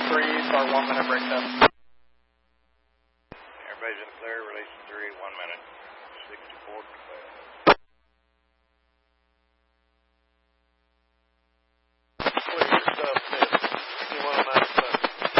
3, start 1 minute break test. Everybody's in the clear, release 3, 1 minute, 64 to 12.